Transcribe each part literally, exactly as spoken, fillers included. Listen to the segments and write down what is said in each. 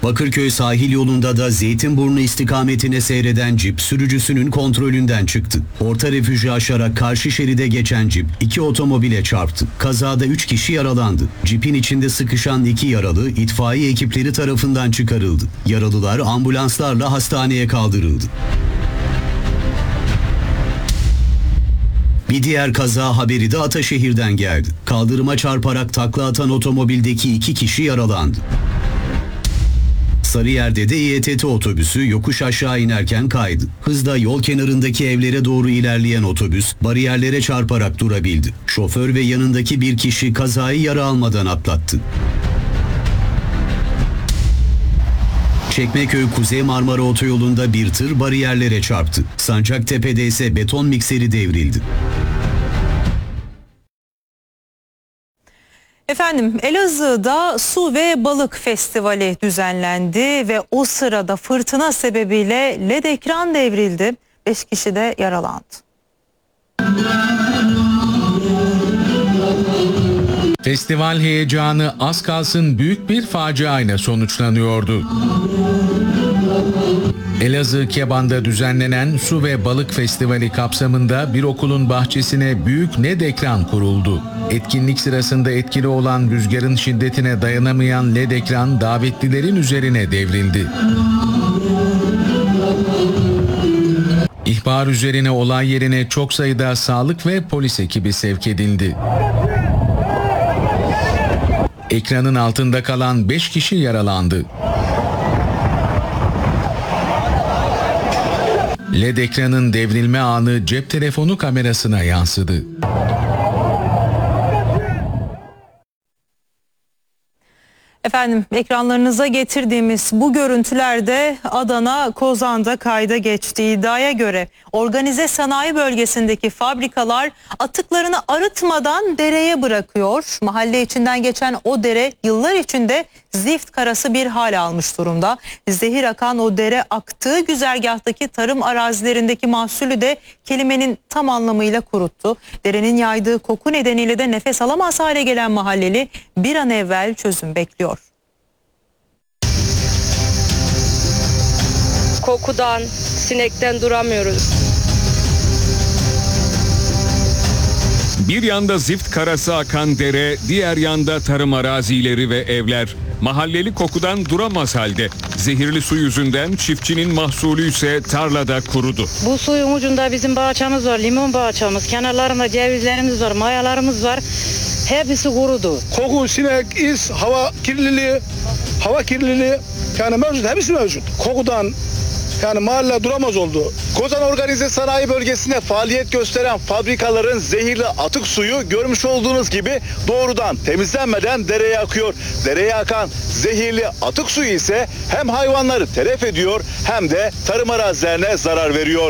Bakırköy sahil yolunda da Zeytinburnu istikametine seyreden cip sürücüsünün kontrolünden çıktı. Orta refüjü aşarak karşı şeride geçen cip iki otomobile çarptı. Kazada üç kişi yaralandı. Cipin içinde sıkışan iki yaralı itfaiye ekipleri tarafından çıkarıldı. Yaralılar ambulanslarla hastaneye kaldırıldı. Bir diğer kaza haberi de Ataşehir'den geldi. Kaldırıma çarparak takla atan otomobildeki iki kişi yaralandı. Sarıyer'de de İ E T T otobüsü yokuş aşağı inerken kaydı. Hızla yol kenarındaki evlere doğru ilerleyen otobüs bariyerlere çarparak durabildi. Şoför ve yanındaki bir kişi kazayı yara almadan atlattı. Çekmeköy Kuzey Marmara Otoyolu'nda bir tır bariyerlere çarptı. Sancaktepe'de ise beton mikseri devrildi. Efendim, Elazığ'da Su ve Balık Festivali düzenlendi ve o sırada fırtına sebebiyle led ekran devrildi. Beş kişi de yaralandı. Festival heyecanı az kalsın büyük bir faciayla sonuçlanıyordu. Elazığ Keban'da düzenlenen Su ve Balık Festivali kapsamında bir okulun bahçesine büyük led ekran kuruldu. Etkinlik sırasında etkili olan rüzgarın şiddetine dayanamayan led ekran davetlilerin üzerine devrildi. İhbar üzerine olay yerine çok sayıda sağlık ve polis ekibi sevk edildi. Ekranın altında kalan beş kişi yaralandı. led ekranın devrilme anı cep telefonu kamerasına yansıdı. Efendim, ekranlarınıza getirdiğimiz bu görüntülerde Adana Kozan'da kayda geçti. İddiaya göre organize sanayi bölgesindeki fabrikalar atıklarını arıtmadan dereye bırakıyor. Mahalle içinden geçen o dere yıllar içinde zift karası bir hal almış durumda. Zehir akan o dere aktığı güzergahtaki tarım arazilerindeki mahsulü de kelimenin tam anlamıyla kuruttu. Derenin yaydığı koku nedeniyle de nefes alamaz hale gelen mahalleli bir an evvel çözüm bekliyor. Kokudan, sinekten duramıyoruz. Bir yanda zift karası akan dere, diğer yanda tarım arazileri ve evler. Mahalleli kokudan duramaz halde. Zehirli su yüzünden çiftçinin mahsulü ise tarlada kurudu. Bu suyun ucunda bizim bahçemiz var, limon bahçemiz, kenarlarında cevizlerimiz var, mayalarımız var. Hepsi kurudu. Koku, sinek, is, hava kirliliği, hava kirliliği yani mevcut, hepsi mevcut. Kokudan yani mahalle duramaz oldu. Kozan Organize Sanayi Bölgesi'nde faaliyet gösteren fabrikaların zehirli atık suyu görmüş olduğunuz gibi doğrudan temizlenmeden dereye akıyor. Dereye akan zehirli atık suyu ise hem hayvanları telef ediyor hem de tarım arazilerine zarar veriyor.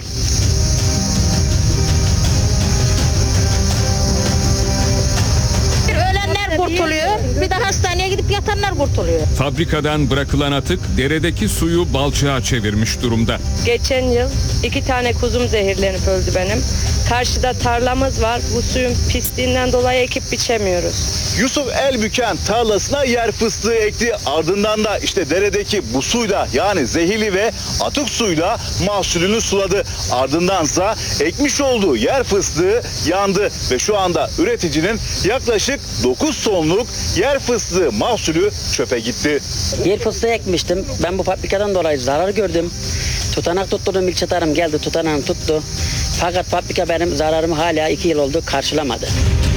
Kurtuluyor. Bir de hastaneye gidip yatanlar kurtuluyor. Fabrikadan bırakılan atık deredeki suyu balçağa çevirmiş durumda. Geçen yıl iki tane kuzum zehirlenip öldü benim. Karşıda tarlamız var. Bu suyun pisliğinden dolayı ekip biçemiyoruz. Yusuf Elbüken tarlasına yer fıstığı ekti. Ardından da işte deredeki bu suyla yani zehirli ve atık suyla mahsulünü suladı. Ardındansa ekmiş olduğu yer fıstığı yandı ve şu anda üreticinin yaklaşık dokuz tonluk yer fıstığı mahsulü çöpe gitti. Yer fıstığı ekmiştim. Ben bu fabrikadan dolayı zarar gördüm. Tutanak tutturdum, ilçe tarım geldi, tutanağını tuttu. Fakat fabrika benim zararımı hala iki yıl oldu karşılamadı.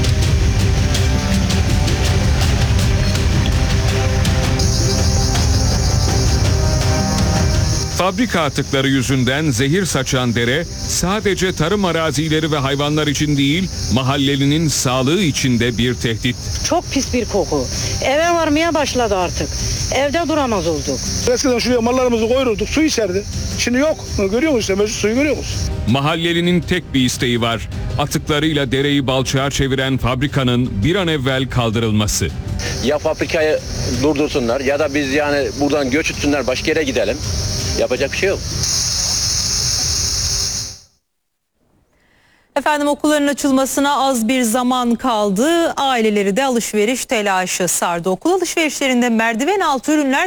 Fabrika atıkları yüzünden zehir saçan dere sadece tarım arazileri ve hayvanlar için değil, mahallelinin sağlığı için de bir tehdit. Çok pis bir koku. Eve varmaya başladı artık. Evde duramaz olduk. Eskiden şuraya mallarımızı koyurduk, su içerdi. Şimdi yok. Görüyor musun? Mevcut suyu görüyor musun? Mahallelinin tek bir isteği var. Atıklarıyla dereyi balçağa çeviren fabrikanın bir an evvel kaldırılması. Ya fabrikayı durdursunlar ya da biz yani buradan göç etsinler, başka yere gidelim. Yapacak bir şey yok. Efendim, okulların açılmasına az bir zaman kaldı. Aileleri de alışveriş telaşı sardı. Okul alışverişlerinde merdiven altı ürünler